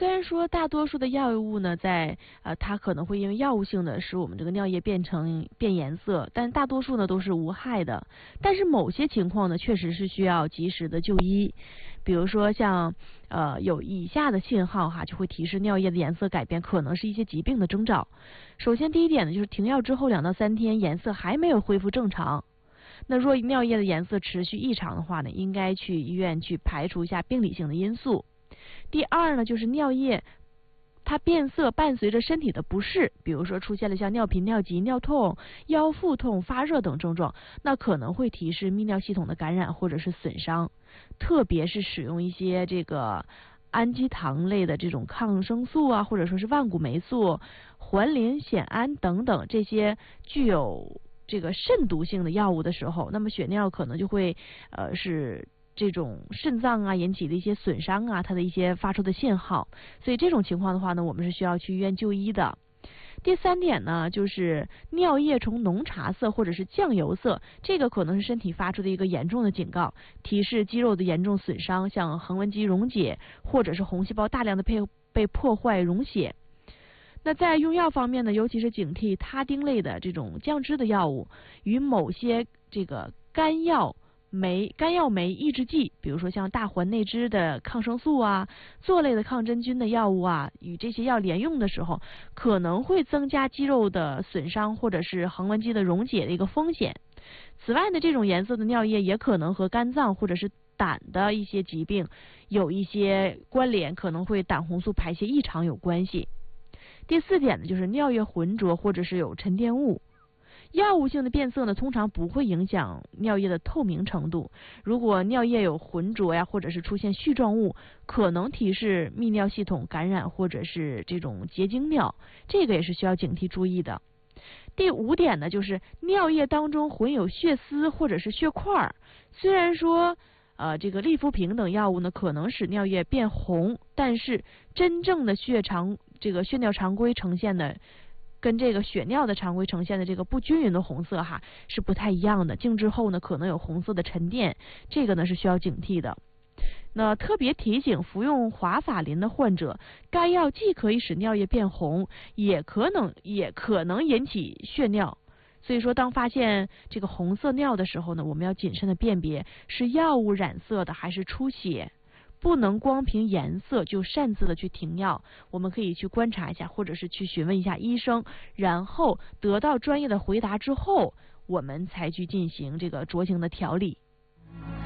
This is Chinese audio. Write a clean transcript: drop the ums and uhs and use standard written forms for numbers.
虽然说大多数的药物呢，它可能会因为药物性的使我们这个尿液变颜色，但大多数呢都是无害的。但是某些情况呢，确实是需要及时的就医。比如说像有以下的信号哈，就会提示尿液的颜色改变，可能是一些疾病的征兆。首先第一点呢，就是停药之后2到3天，颜色还没有恢复正常。那若尿液的颜色持续异常的话呢，应该去医院去排除一下病理性的因素。第二呢，就是尿液它变色伴随着身体的不适，比如说出现了像尿频、尿急、尿痛、腰腹痛、发热等症状，那可能会提示泌尿系统的感染或者是损伤。特别是使用一些这个氨基糖类的这种抗生素啊，或者说是万古霉素、环磷酰胺等等这些具有这个肾毒性的药物的时候，那么血尿可能就会是这种肾脏啊引起的一些损伤啊，它的一些发出的信号。所以这种情况的话呢，我们是需要去医院就医的。第3点呢，就是尿液呈浓茶色或者是酱油色，这个可能是身体发出的一个严重的警告，提示肌肉的严重损伤，像横纹肌溶解或者是红细胞大量的被破坏溶血。那在用药方面呢，尤其是警惕他汀类的这种降脂的药物与某些这个肝药酶抑制剂，比如说像大环内酯的抗生素啊、唑类的抗真菌的药物啊，与这些药连用的时候，可能会增加肌肉的损伤或者是横纹肌的溶解的一个风险。此外呢，这种颜色的尿液也可能和肝脏或者是胆的一些疾病有一些关联，可能会胆红素排泄异常有关系。第4点呢，就是尿液浑浊或者是有沉淀物。药物性的变色呢，通常不会影响尿液的透明程度。如果尿液有浑浊呀，或者是出现絮状物，可能提示泌尿系统感染或者是这种结晶尿，这个也是需要警惕注意的。第5点呢，就是尿液当中混有血丝或者是血块。虽然说这个利福平等药物呢可能使尿液变红，但是真正的血尿常规呈现的跟这个血尿的常规呈现的这个不均匀的红色哈是不太一样的，静置后呢可能有红色的沉淀，这个呢是需要警惕的。那特别提醒服用华法林的患者，该药既可以使尿液变红，也可能引起血尿。所以说当发现这个红色尿的时候呢，我们要谨慎的辨别是药物染色的还是出血，不能光凭颜色就擅自的去停药，我们可以去观察一下，或者是去询问一下医生，然后得到专业的回答之后，我们才去进行这个酌情的调理。